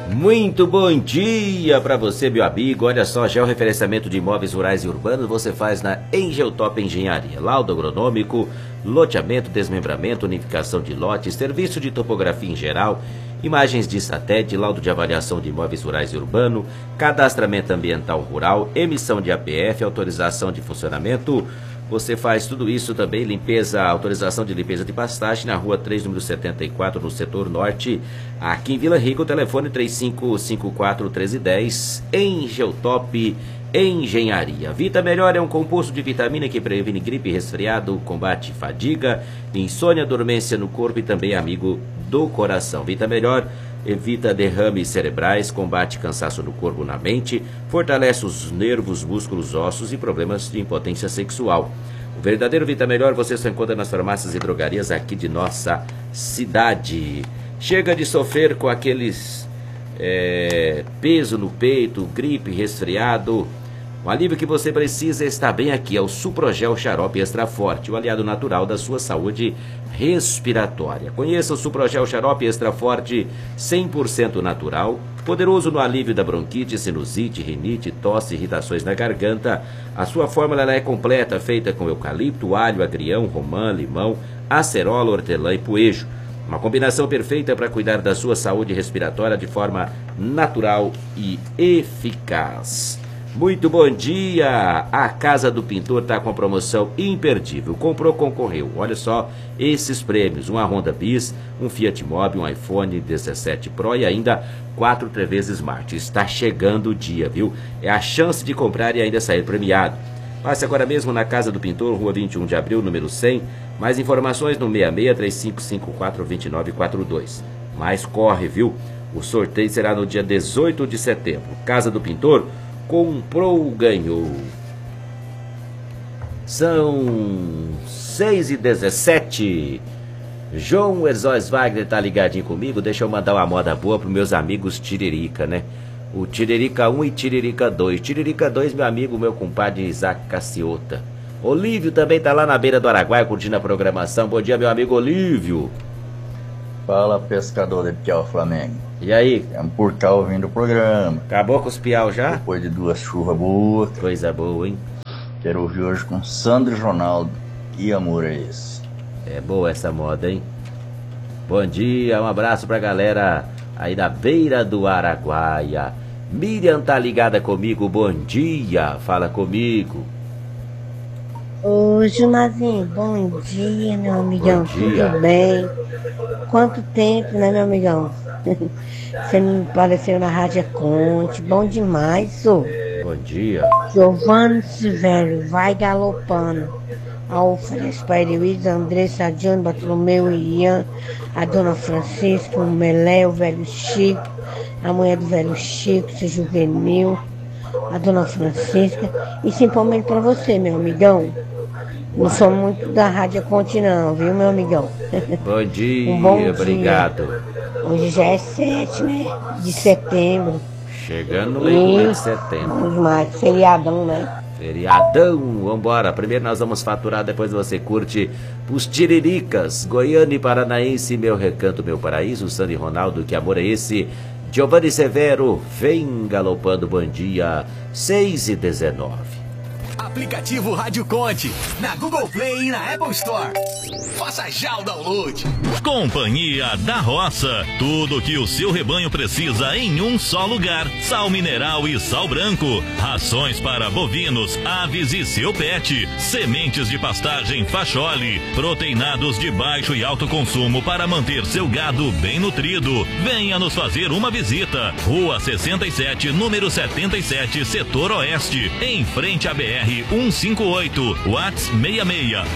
Muito bom dia para você, meu amigo. Olha só, já o referenciamento de imóveis rurais e urbanos você faz na Engeltop Engenharia. Laudo agronômico, loteamento, desmembramento, unificação de lotes, serviço de topografia em geral, imagens de satélite, laudo de avaliação de imóveis rurais e urbano, cadastramento ambiental rural, emissão de APF, autorização de funcionamento. Você faz tudo isso também, limpeza, autorização de limpeza de pastagem na rua 3, número 74, no setor norte, aqui em Vila Rica, o telefone 3554-1310, Engeltop Engenharia. Vita Melhor é um composto de vitamina que previne gripe, resfriado, combate fadiga, insônia, dormência no corpo e também é amigo do coração. Vita Melhor evita derrames cerebrais, combate cansaço no corpo, na mente, fortalece os nervos, músculos, ossos e problemas de impotência sexual. O verdadeiro Vita Melhor você só encontra nas farmácias e drogarias aqui de nossa cidade. Chega de sofrer com aqueles peso no peito, gripe, resfriado. O alívio que você precisa está bem aqui, é o Suprogel Xarope Extra Forte, o aliado natural da sua saúde respiratória. Conheça o Suprogel Xarope Extra Forte 100% natural, poderoso no alívio da bronquite, sinusite, rinite, tosse, irritações na garganta. A sua fórmula ela é completa, feita com eucalipto, alho, agrião, romã, limão, acerola, hortelã e poejo. Uma combinação perfeita para cuidar da sua saúde respiratória de forma natural e eficaz. Muito bom dia! A Casa do Pintor está com a promoção imperdível. Comprou, concorreu. Olha só esses prêmios. Uma Honda Bis, um Fiat Mobi, um iPhone 17 Pro e ainda 4 TVs Smart. Está chegando o dia, viu? É a chance de comprar e ainda sair premiado. Passe agora mesmo na Casa do Pintor, Rua 21 de Abril, número 100. Mais informações no 66-3554-2942. Mas corre, viu? O sorteio será no dia 18 de setembro. Casa do Pintor, comprou, ganhou. São 6h17. João Herzóis Wagner tá ligadinho comigo. Deixa eu mandar uma moda boa pros meus amigos Tiririca, né? O Tiririca 1 e Tiririca 2. Tiririca 2, meu amigo, meu compadre Isaac Caciota. Olívio também tá lá na beira do Araguaia curtindo a programação. Bom dia, meu amigo Olívio. Fala, pescador de Piau Flamengo. E aí? Estamos por cá ouvindo o programa. Acabou com os piau já? Depois de 2 chuvas boas. Coisa boa, hein? Quero ouvir hoje com Sandro e Ronaldo. Que amor é esse? É boa essa moda, hein? Bom dia, um abraço pra galera aí da beira do Araguaia. Miriam tá ligada comigo, bom dia, fala comigo. Ô, Gilmazinho, bom dia, meu amigão, Bom dia. tudo bem? Quanto tempo, né, meu amigão? Você me apareceu na Rádio Conte, bom demais, sou. Bom dia. Giovanni Silvério, vai galopando. Ao ofereço para Heloísa, Andressa, Johnny, Bartolomeu, Ian, a dona Francisca, o Melé, o velho Chico, a mulher do velho Chico, seu Juvenil, a dona Francisca, e principalmente para você, meu amigão. Não sou muito da Rádio Conte não, viu, meu amigão? Bom dia, bom obrigado. Dia. Hoje já é 7, né, de setembro. Chegando no meio de setembro. Vamos mais, feriadão, né? Feriadão, vambora. Primeiro nós vamos faturar, depois você curte os Tiriricas, Goiânia e Paranaense, meu recanto, meu paraíso, Sandro e Ronaldo, que amor é esse? Giovanni Severo, vem galopando, bom dia, 6h19. Aplicativo Rádio Conte, na Google Play e na Apple Store. Faça já o download. Companhia da Roça. Tudo que o seu rebanho precisa em um só lugar. Sal mineral e sal branco. Rações para bovinos, aves e seu pet. Sementes de pastagem Fachole. Proteinados de baixo e alto consumo para manter seu gado bem nutrido. Venha nos fazer uma visita. Rua 67, número 77, Setor Oeste. Em frente à BR 158, Whats 66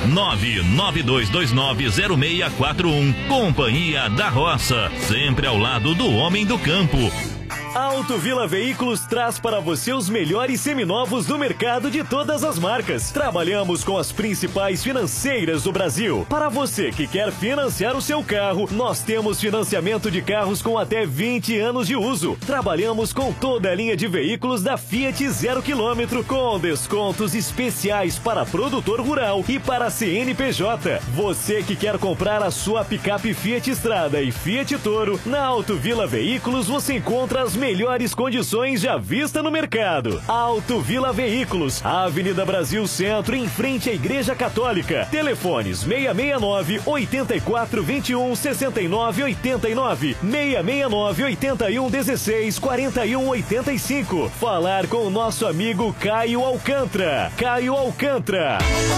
992290641. Companhia da Roça, sempre ao lado do homem do campo. A Auto Vila Veículos traz para você os melhores seminovos do mercado de todas as marcas. Trabalhamos com as principais financeiras do Brasil. Para você que quer financiar o seu carro, nós temos financiamento de carros com até 20 anos de uso. Trabalhamos com toda a linha de veículos da Fiat 0 km, com descontos especiais para produtor rural e para CNPJ. Você que quer comprar a sua picape Fiat Strada e Fiat Toro, na Auto Vila Veículos você encontra as melhores condições já vista no mercado. Auto Vila Veículos, Avenida Brasil Centro, em frente à Igreja Católica. Telefones 669 84 21 69 89, 669 81 16 41 85. Falar com o nosso amigo Caio Alcântara. Caio Alcântara.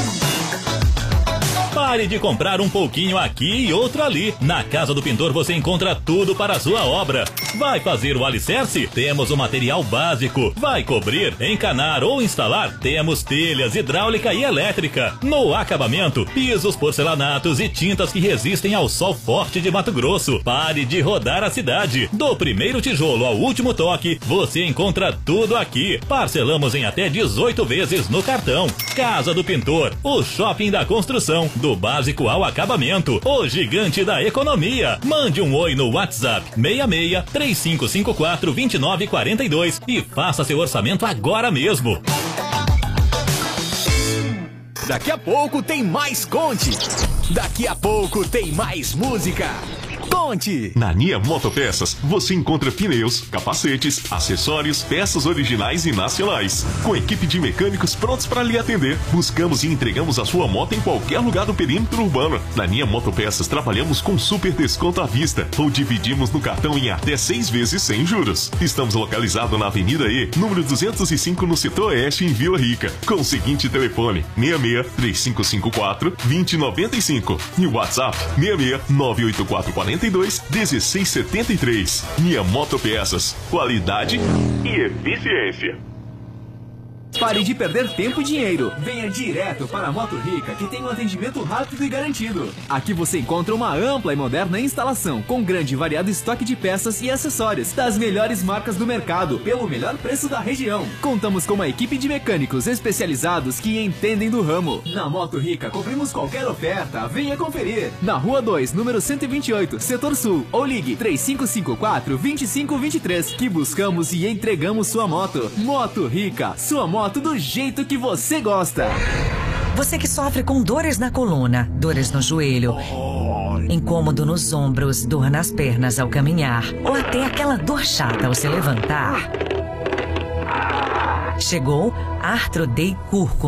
Pare de comprar um pouquinho aqui e outro ali. Na Casa do Pintor você encontra tudo para a sua obra. Vai fazer o alicerce? Temos o material básico. Vai cobrir, encanar ou instalar? Temos telhas, hidráulica e elétrica. No acabamento, pisos, porcelanatos e tintas que resistem ao sol forte de Mato Grosso. Pare de rodar a cidade. Do primeiro tijolo ao último toque, você encontra tudo aqui. Parcelamos em até 18 vezes no cartão. Casa do Pintor, o shopping da construção. Do básico ao acabamento, o gigante da economia. Mande um oi no WhatsApp 66 3554 2942 e faça seu orçamento agora mesmo. Daqui a pouco tem mais Conte. Daqui a pouco tem mais música. Conte! Na Nia Motopeças, você encontra pneus, capacetes, acessórios, peças originais e nacionais. Com equipe de mecânicos prontos para lhe atender, buscamos e entregamos a sua moto em qualquer lugar do perímetro urbano. Na Nia Motopeças, trabalhamos com super desconto à vista ou dividimos no cartão em até 6 vezes sem juros. Estamos localizados na Avenida E, número 205, no setor oeste, em Vila Rica, com o seguinte telefone: 66 3554 2095 e o WhatsApp 66 98440 1673. Nia Motopeças, qualidade e eficiência. Pare de perder tempo e dinheiro. Venha direto para a Moto Rica, que tem um atendimento rápido e garantido. Aqui você encontra uma ampla e moderna instalação, com grande e variado estoque de peças e acessórios das melhores marcas do mercado, pelo melhor preço da região. Contamos com uma equipe de mecânicos especializados que entendem do ramo. Na Moto Rica, cobrimos qualquer oferta. Venha conferir. Na Rua 2, número 128, Setor Sul, ou ligue 3554-2523, que buscamos e entregamos sua moto. Moto Rica, sua moto do jeito que você gosta. Você que sofre com dores na coluna, dores no joelho, incômodo nos ombros, dor nas pernas ao caminhar, ou até aquela dor chata ao se levantar. Chegou Arthro Day Curco.